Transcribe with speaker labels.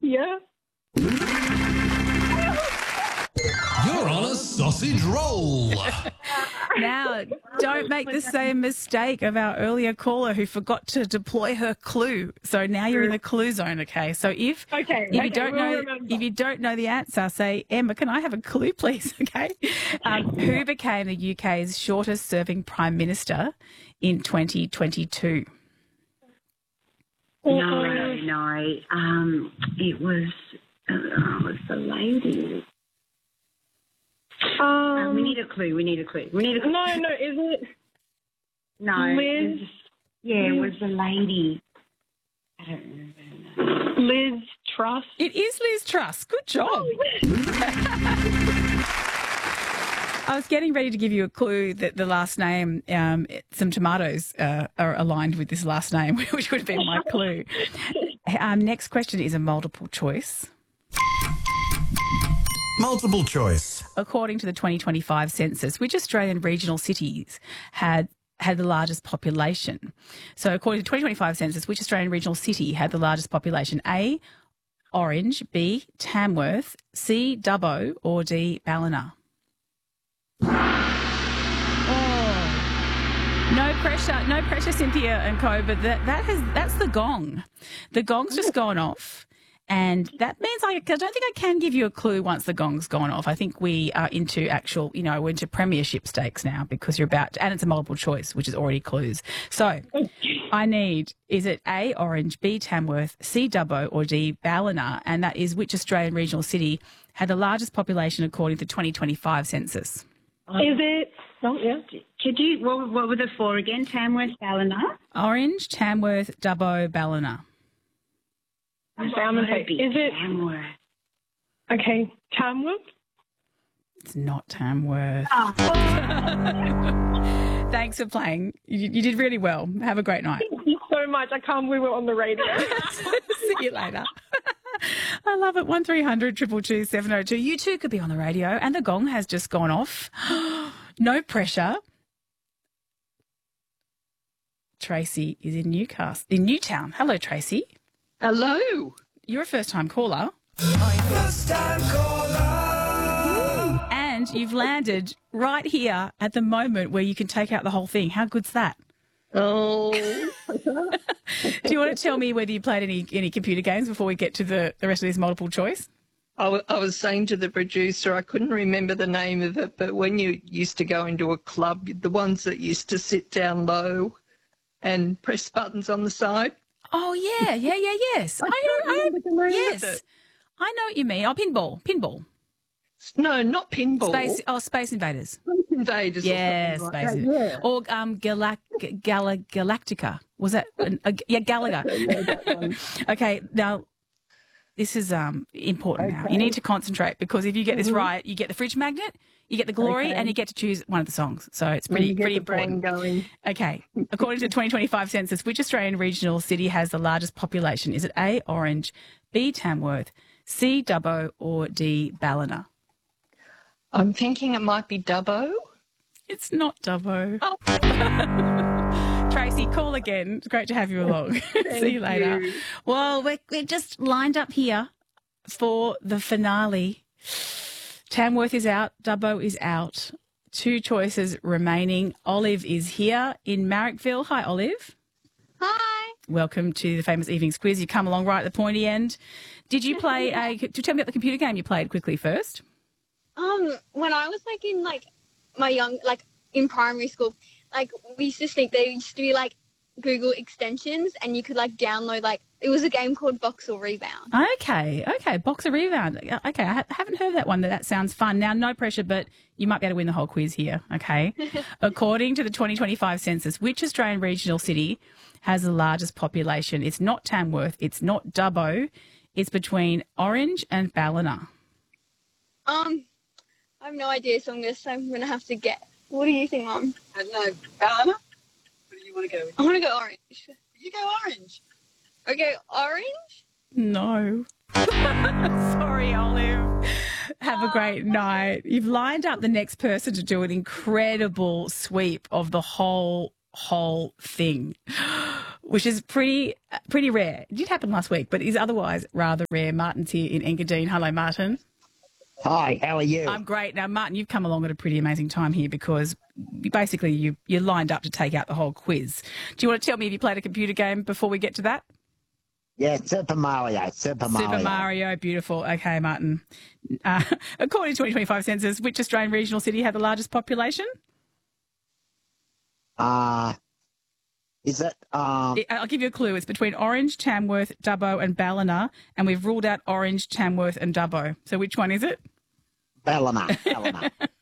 Speaker 1: Yeah.
Speaker 2: You're on a sausage roll.
Speaker 3: Now, don't make the same mistake of our earlier caller who forgot to deploy her clue. So now you're in the clue zone, okay? So if you don't know the answer, say, Emma, can I have a clue, please? Okay. Who became the UK's shortest serving Prime Minister in 2022?
Speaker 4: No. It was the lady. We need a clue.
Speaker 1: No, is it?
Speaker 4: No.
Speaker 1: Liz?
Speaker 4: It was the lady. I don't remember her name.
Speaker 1: Liz Truss?
Speaker 3: It is Liz Truss. Good job. I was getting ready to give you a clue that the last name, some tomatoes are aligned with this last name, which would have been my clue. Next question is a multiple choice.
Speaker 2: Multiple choice.
Speaker 3: According to the 2025 census, which Australian regional cities had the largest population? So according to the 2025 census, which Australian regional city had the largest population? A, Orange, B, Tamworth, C, Dubbo, or D, Ballina? Oh, no pressure, Cynthia and co, but that's the gong. The gong's just gone off. And that means I don't think I can give you a clue once the gong's gone off. I think we are into we're into premiership stakes now because you're about to, and it's a multiple choice, which is already clues. So I need, is it A, Orange, B, Tamworth, C, Dubbo, or D, Ballina? And that is which Australian regional city had the largest population according to the 2025 census?
Speaker 1: Is it? Oh, yeah.
Speaker 4: Could you, what were the four again? Tamworth, Ballina?
Speaker 3: Orange, Tamworth, Dubbo, Ballina.
Speaker 1: Is it?
Speaker 4: Tamworth.
Speaker 1: Okay, Tamworth?
Speaker 3: It's not Tamworth. Thanks for playing. You did really well. Have a great night.
Speaker 1: Thank you so much. I can't believe we're on the radio.
Speaker 3: See you later. I love it. 1300 222 702. You too could be on the radio, and the gong has just gone off. No pressure. Tracy is in Newtown. Hello, Tracy.
Speaker 5: Hello.
Speaker 3: You're a first-time caller. And you've landed right here at the moment where you can take out the whole thing. How good's that?
Speaker 5: Oh.
Speaker 3: Do you want to tell me whether you played any computer games before we get to the rest of this multiple choice?
Speaker 5: I was saying to the producer, I couldn't remember the name of it, but when you used to go into a club, the ones that used to sit down low and press buttons on the side.
Speaker 3: Oh, yeah, yes. I know. Yes. I know what you mean. Oh, pinball.
Speaker 5: No, not pinball.
Speaker 3: Space Invaders.
Speaker 5: Space Invaders.
Speaker 3: Yeah, Space Invaders. Yeah. Or Galactica. Was that? Galaga. Okay, now this is important now. You need to concentrate because if you get this right, you get the fridge magnet, you get the glory, and you get to choose one of the songs. So it's pretty important.
Speaker 5: Going.
Speaker 3: Okay. According to the 2025 census, which Australian regional city has the largest population? Is it A, Orange, B, Tamworth, C, Dubbo, or D, Ballina?
Speaker 5: I'm thinking it might be Dubbo.
Speaker 3: It's not Dubbo.
Speaker 5: Oh.
Speaker 3: Tracy, call again. It's great to have you along. See you later. Well, we're just lined up here for the finale. Tamworth is out. Dubbo is out. Two choices remaining. Olive is here in Marrickville. Hi, Olive.
Speaker 6: Hi.
Speaker 3: Welcome to the famous evenings quiz. You come along right at the pointy end. Did you play tell me about the computer game you played quickly first?
Speaker 6: When I was in primary school, we used to think there used to be Google extensions and you could download it was a game called Boxer Rebound.
Speaker 3: Okay, Boxer Rebound. Okay, I haven't heard that one. That sounds fun. Now, no pressure, but you might be able to win the whole quiz here, okay? According to the 2025 census, which Australian regional city has the largest population? It's not Tamworth, it's not Dubbo, it's between Orange and Ballina.
Speaker 6: I have no idea, so I'm going to have to get. What do you think, Mum?
Speaker 7: I don't know. Ballina? What do you want to go with?
Speaker 6: I want to go Orange.
Speaker 7: You go Orange.
Speaker 6: Okay, Orange?
Speaker 3: No. Sorry, Olive. Have a great night. You've lined up the next person to do an incredible sweep of the whole thing. which is pretty rare. It did happen last week, but is otherwise rather rare. Martin's here in Engadine. Hello, Martin.
Speaker 8: Hi, how are you?
Speaker 3: I'm great. Now, Martin, you've come along at a pretty amazing time here because you're lined up to take out the whole quiz. Do you want to tell me if you played a computer game before we get to that?
Speaker 8: Yeah, Super Mario.
Speaker 3: Super Mario, beautiful. Okay, Martin. According to 2025 census, which Australian regional city had the largest population?
Speaker 8: Is it?
Speaker 3: I'll give you a clue. It's between Orange, Tamworth, Dubbo and Ballina, and we've ruled out Orange, Tamworth and Dubbo. So which one is it?
Speaker 8: Ballina.